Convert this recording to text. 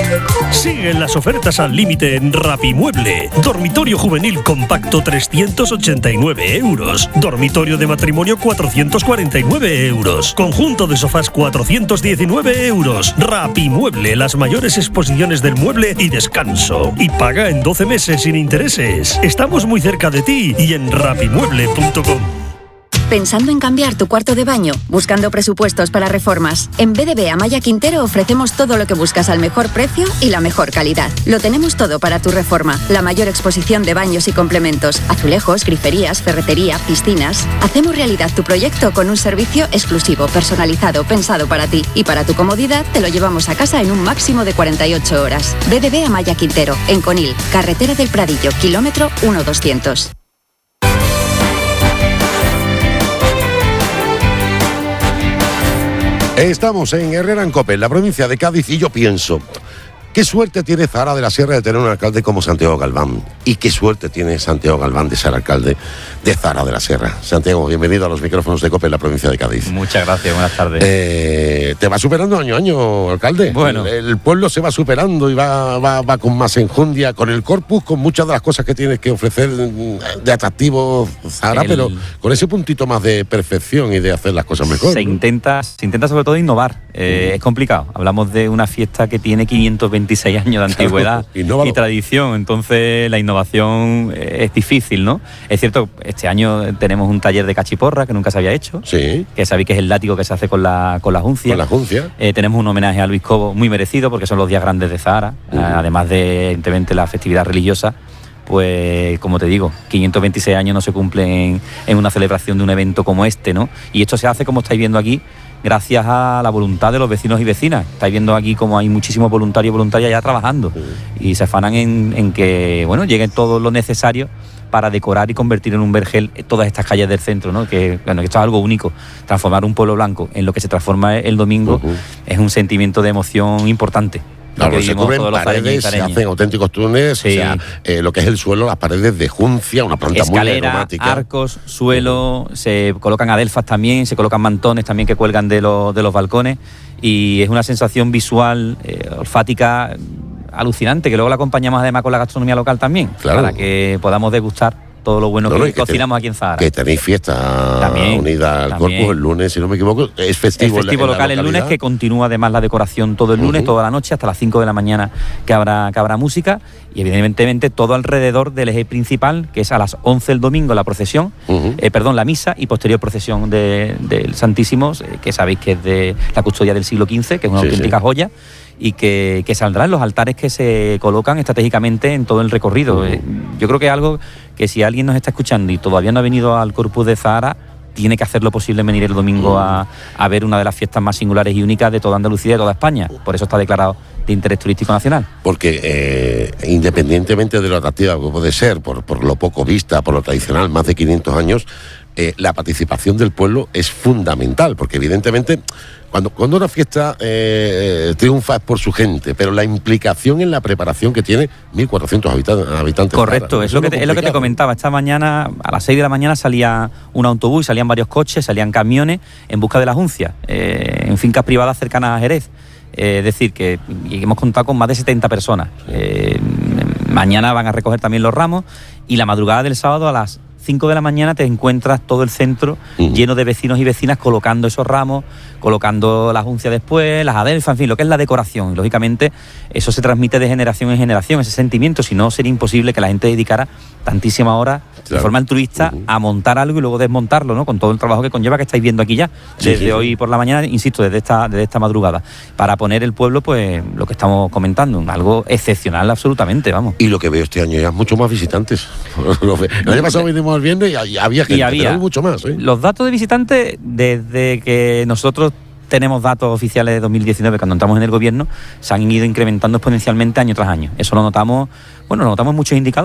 Siguen las ofertas al límite en Rapimueble. Dormitorio juvenil compacto 389 euros. Dormitorio de matrimonio 449 euros. Conjunto de sofás 419 euros. Rapimueble, las mayores exposiciones del mueble y descanso. Y paga en 12 meses sin intereses. Estamos muy cerca de ti y en rapimueble.com. ¿Pensando en cambiar tu cuarto de baño? ¿Buscando presupuestos para reformas? En BDB Amaya Quintero ofrecemos todo lo que buscas al mejor precio y la mejor calidad. Lo tenemos todo para tu reforma. La mayor exposición de baños y complementos, azulejos, griferías, ferretería, piscinas. Hacemos realidad tu proyecto con un servicio exclusivo, personalizado, pensado para ti. Y para tu comodidad te lo llevamos a casa en un máximo de 48 horas. BDB Amaya Quintero, en Conil, Carretera del Pradillo, kilómetro 1200. Estamos en Herrera en Cope, en la provincia de Cádiz, y yo pienso, qué suerte tiene Zahara de la Sierra de tener un alcalde como Santiago Galván, y qué suerte tiene Santiago Galván de ser alcalde de Zahara de la Sierra. Santiago, bienvenido a los micrófonos de Cope en la provincia de Cádiz. Muchas gracias, buenas tardes. ¿Te va superando año a año, alcalde? Bueno. El pueblo se va superando y va con más enjundia, con el corpus, con muchas de las cosas que tienes que ofrecer de atractivo Zahara, pero con ese puntito más de perfección y de hacer las cosas mejor. Se intenta sobre todo innovar. Es complicado. Hablamos de una fiesta que tiene 526 años de antigüedad y tradición, entonces la innovación es difícil, ¿no? Es cierto, este año tenemos un taller de cachiporra que nunca se había hecho, sí, que sabéis que es el látigo que se hace con la juncia. Con la juncia. Tenemos un homenaje a Luis Cobo muy merecido porque son los días grandes de Zahara, además de, evidentemente, la festividad religiosa. Pues, como te digo, 526 años no se cumplen en una celebración de un evento como este, ¿no? Y esto se hace, como estáis viendo aquí, gracias a la voluntad de los vecinos y vecinas. Estáis viendo aquí como hay muchísimos voluntarios y voluntarias ya trabajando y se afanan en que, bueno, lleguen todo lo necesario para decorar y convertir en un vergel todas estas calles del centro, ¿no? Que, bueno, que esto es algo único. Transformar un pueblo blanco en lo que se transforma el domingo es un sentimiento de emoción importante. Claro, se cubren paredes, se hacen auténticos túneles, sí. O sea, lo que es el suelo, las paredes de juncia, una planta escalera, muy aromática. Arcos, suelo, se colocan adelfas también, se colocan mantones también que cuelgan de los balcones, y es una sensación visual, olfática alucinante, que luego la acompañamos además con la gastronomía local también, claro, para que podamos degustar todo lo bueno que cocinamos aquí en Zahara. Que tenéis fiesta también, unida al Corpus el lunes, si no me equivoco. Es festivo, local el lunes, que continúa además la decoración todo el lunes, toda la noche, hasta las 5 de la mañana que habrá música, y evidentemente todo alrededor del eje principal, que es a las 11 el domingo la procesión, la misa y posterior procesión del Santísimo, que sabéis que es de la custodia del siglo XV, que es una auténtica joya, y que saldrá en los altares que se colocan estratégicamente en todo el recorrido. Yo creo que es algo que, si alguien nos está escuchando y todavía no ha venido al Corpus de Zahara, tiene que hacer lo posible en venir el domingo a ver una de las fiestas más singulares y únicas de toda Andalucía y de toda España. Por eso está declarado de interés turístico nacional. Porque independientemente de lo atractiva que puede ser, por lo poco vista, por lo tradicional, más de 500 años, la participación del pueblo es fundamental, porque evidentemente cuando una fiesta triunfa es por su gente, pero la implicación en la preparación que tiene 1.400 habitantes. Correcto, es lo que te comentaba. Esta mañana, a las 6 de la mañana, salía un autobús, salían varios coches, salían camiones en busca de la juncia, en fincas privadas cercanas a Jerez. Es decir, que hemos contado con más de 70 personas. Mañana van a recoger también los ramos, y la madrugada del sábado a las 5 de la mañana te encuentras todo el centro lleno de vecinos y vecinas colocando esos ramos, colocando la juncia después, las adelfas, en fin, lo que es la decoración. Y lógicamente eso se transmite de generación en generación, ese sentimiento. Si no, sería imposible que la gente dedicara tantísimas horas de forma altruista a montar algo y luego desmontarlo, ¿no? Con todo el trabajo que conlleva, que estáis viendo aquí ya, desde hoy por la mañana, insisto, desde esta madrugada, para poner el pueblo, pues lo que estamos comentando, algo excepcional absolutamente, vamos. Y lo que veo este año ya mucho más visitantes. El año pasado vinimos el viernes y había gente, pero hay mucho más. Los datos de visitantes, desde que nosotros tenemos datos oficiales de 2019, cuando entramos en el gobierno, se han ido incrementando exponencialmente año tras año. Eso lo notamos en muchos indicadores.